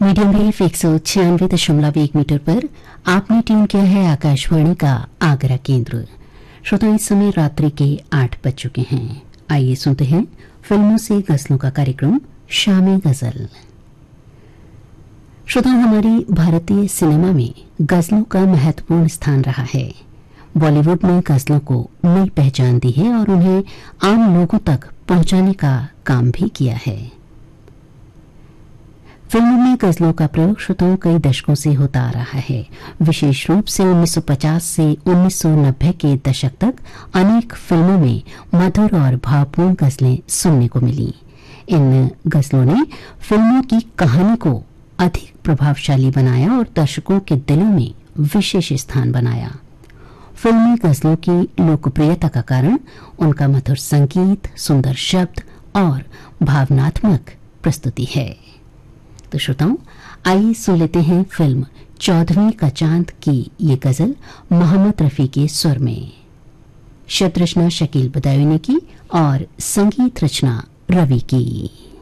Medium wave 196.1 metre पर आपने tune किया है आकाशवाणी का आगरा केंद्र। श्रोताओं, इस समय रात्रि के 8 बज चुके हैं। आइए सुनते हैं फिल्मों से गजलों का कार्यक्रम शामी गजल। श्रोताओं, हमारी भारतीय सिनेमा में गजलों का महत्वपूर्ण स्थान रहा है। बॉलीवुड ने गजलों को नई पहचान दी है और उन्हें आम लोगों तक पहुंचाने का काम भी किया है। फिल्मों में गजलों का प्रयोग श्रोताओं कई दशकों से होता आ रहा है। विशेष रूप से 1950 से 1990 के दशक तक अनेक फिल्मों में मधुर और भावपूर्ण गजलें सुनने को मिली। इन गजलों ने फिल्मों की कहानी को अधिक प्रभावशाली बनाया और दर्शकों के दिलों में विशेष स्थान बनाया। फिल्मी गजलों की लोकप्रियता का कारण उनका मधुर संगीत, सुंदर शब्द और भावनात्मक प्रस्तुति है। तो श्रोताओं, आइए सुन लेते हैं फिल्म 14वीं का चांद की ये गजल मोहम्मद रफी के स्वर में। शब्द रचना शकील बदायूं ने की और संगीत रचना रवि की।